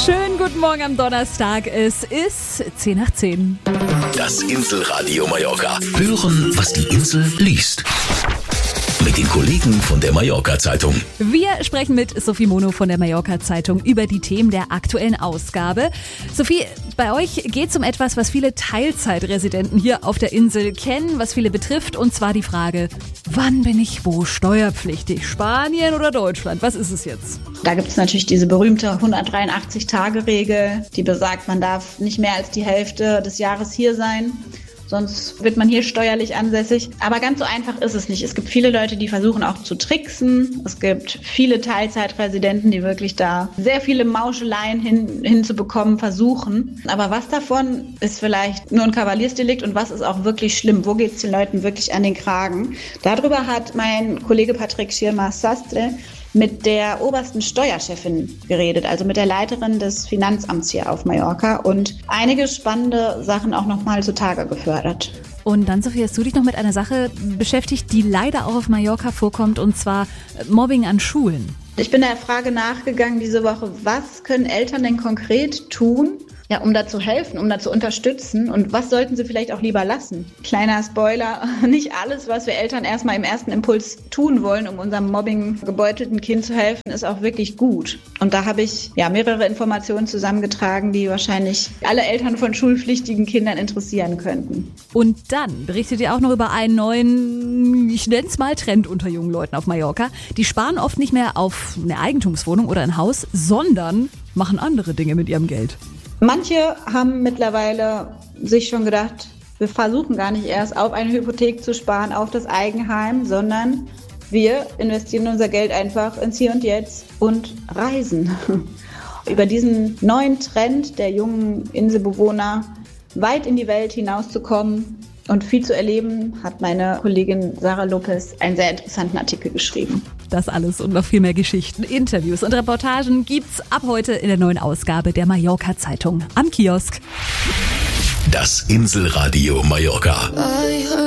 Schönen guten Morgen am Donnerstag. Es ist 10 nach 10. Das Inselradio Mallorca. Hören, was die Insel liest. Mit den Kollegen von der Mallorca-Zeitung. Wir sprechen mit Sophie Mono von der Mallorca-Zeitung über die Themen der aktuellen Ausgabe. Sophie, bei euch geht es um etwas, was viele Teilzeitresidenten hier auf der Insel kennen, was viele betrifft, und zwar die Frage, wann bin ich wo steuerpflichtig? Spanien oder Deutschland? Was ist es jetzt? Da gibt es natürlich diese berühmte 183-Tage-Regel, die besagt, man darf nicht mehr als die Hälfte des Jahres hier sein. Sonst wird man hier steuerlich ansässig. Aber ganz so einfach ist es nicht. Es gibt viele Leute, die versuchen auch zu tricksen. Es gibt viele Teilzeitresidenten, die wirklich da sehr viele Mauscheleien hinzubekommen versuchen. Aber was davon ist vielleicht nur ein Kavaliersdelikt und was ist auch wirklich schlimm? Wo geht es den Leuten wirklich an den Kragen? Darüber hat mein Kollege Patrick Schirmer-Sastre mit der obersten Steuerchefin geredet, also mit der Leiterin des Finanzamts hier auf Mallorca, und einige spannende Sachen auch nochmal zutage gefördert. Und dann, Sophie, hast du dich noch mit einer Sache beschäftigt, die leider auch auf Mallorca vorkommt, und zwar Mobbing an Schulen. Ich bin der Frage nachgegangen diese Woche, was können Eltern denn konkret tun, ja, um da zu helfen, um da zu unterstützen, und was sollten sie vielleicht auch lieber lassen? Kleiner Spoiler, nicht alles, was wir Eltern erstmal im ersten Impuls tun wollen, um unserem mobbinggebeutelten Kind zu helfen, ist auch wirklich gut. Und da habe ich mehrere Informationen zusammengetragen, die wahrscheinlich alle Eltern von schulpflichtigen Kindern interessieren könnten. Und dann berichtet ihr auch noch über einen neuen, ich nenne es mal Trend unter jungen Leuten auf Mallorca. Die sparen oft nicht mehr auf eine Eigentumswohnung oder ein Haus, sondern machen andere Dinge mit ihrem Geld. Manche haben mittlerweile sich schon gedacht, wir versuchen gar nicht erst auf eine Hypothek zu sparen, auf das Eigenheim, sondern wir investieren unser Geld einfach ins Hier und Jetzt und reisen. Über diesen neuen Trend der jungen Inselbewohner, weit in die Welt hinauszukommen und viel zu erleben, hat meine Kollegin Sarah Lopez einen sehr interessanten Artikel geschrieben. Das alles und noch viel mehr Geschichten, Interviews und Reportagen gibt's ab heute in der neuen Ausgabe der Mallorca-Zeitung am Kiosk. Das Inselradio Mallorca.